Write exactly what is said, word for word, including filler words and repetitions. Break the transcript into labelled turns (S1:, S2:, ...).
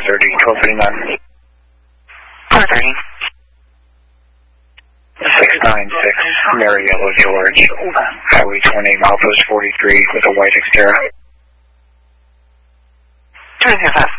S1: thirty, twelve thirty-nine.
S2: four thirty.
S1: six nine six, Mariello George, Highway twenty, milepost forty-three with a white Xterra.
S2: two zero five.